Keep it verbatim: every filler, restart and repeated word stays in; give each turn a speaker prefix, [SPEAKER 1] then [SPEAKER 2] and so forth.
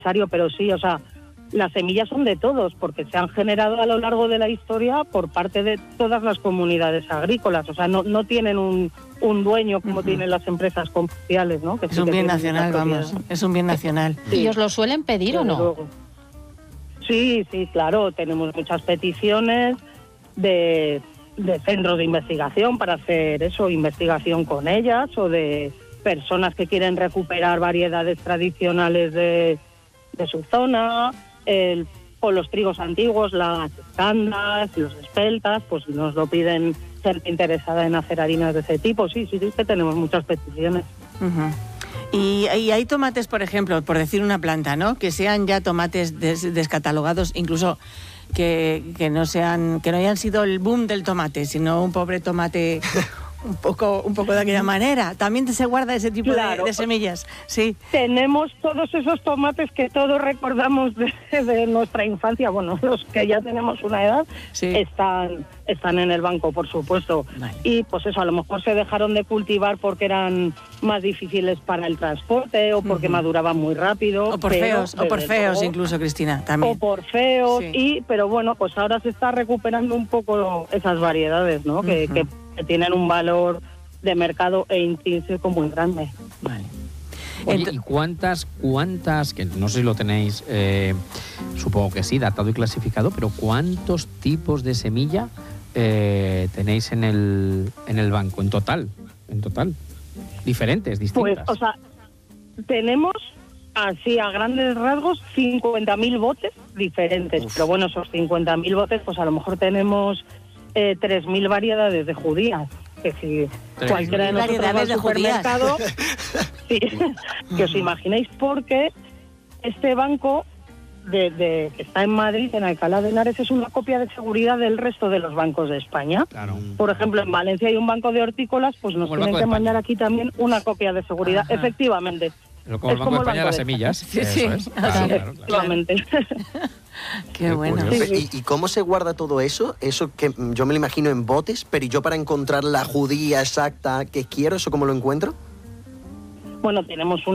[SPEAKER 1] necesario, pero sí, o sea, las semillas son de todos, porque se han generado a lo largo de la historia por parte de todas las comunidades agrícolas. O sea, no, no tienen un, un dueño como uh-huh. tienen las empresas comerciales, ¿no? Que
[SPEAKER 2] es
[SPEAKER 1] sí
[SPEAKER 2] un
[SPEAKER 1] que
[SPEAKER 2] bien nacional, vamos, es un bien nacional.
[SPEAKER 3] Sí. ¿Y os lo suelen pedir o no?
[SPEAKER 1] Luego. Sí, sí, claro, tenemos muchas peticiones de, de centros de investigación para hacer eso, investigación con ellas, o de personas que quieren recuperar variedades tradicionales de, de su zona, el, o los trigos antiguos, las escandas, los espeltas, pues nos lo piden gente interesada en hacer harinas de ese tipo. Sí, sí, sí, que tenemos muchas peticiones.
[SPEAKER 2] Uh-huh. Y, y hay tomates, por ejemplo, por decir una planta, ¿no? Que sean ya tomates des, descatalogados, incluso que, que no sean, que no hayan sido el boom del tomate, sino un pobre tomate un poco, un poco de aquella manera. También se guarda ese tipo claro. de, de semillas, sí.
[SPEAKER 1] Tenemos todos esos tomates que todos recordamos de, de nuestra infancia. Bueno, los que ya tenemos una edad sí. están, están en el banco, por supuesto. Vale. Y pues eso, a lo mejor se dejaron de cultivar porque eran más difíciles para el transporte o porque uh-huh. maduraban muy rápido.
[SPEAKER 2] O por
[SPEAKER 1] pero,
[SPEAKER 2] feos, o por feos luego, incluso, Cristina, también.
[SPEAKER 1] O por feos, sí. y pero bueno, pues ahora se está recuperando un poco esas variedades, ¿no? Uh-huh. Que, que que tienen un valor de mercado e intrínseco muy grande.
[SPEAKER 4] Vale. Oye, ¿y cuántas, cuántas, que no sé si lo tenéis, eh, supongo que sí, datado y clasificado, pero cuántos tipos de semilla eh, tenéis en el, en el banco, en total, en total? Diferentes, distintas.
[SPEAKER 1] Pues, o sea, tenemos, así a grandes rasgos, cincuenta mil botes diferentes. Uf. Pero bueno, esos cincuenta mil botes, pues a lo mejor tenemos Eh, tres mil variedades de judías, que si cualquiera de nosotros va al supermercado, sí, que os imaginéis, porque este banco de, de, que está en Madrid, en Alcalá de Henares, es una copia de seguridad del resto de los bancos de España. Claro. Por ejemplo, en Valencia hay un banco de hortícolas, pues nos tienen que mandar aquí también una copia de seguridad. Ajá. Efectivamente.
[SPEAKER 4] Pero como el Banco de España, las semillas.
[SPEAKER 2] Sí, sí.
[SPEAKER 4] Eso es. Claro, claro,
[SPEAKER 1] efectivamente.
[SPEAKER 2] Qué, Qué bueno.
[SPEAKER 5] Sí, sí. ¿Y, ¿Y cómo se guarda todo eso? Eso que yo me lo imagino en botes, pero ¿y yo para encontrar la judía exacta que quiero, eso cómo lo encuentro?
[SPEAKER 1] Bueno, tenemos un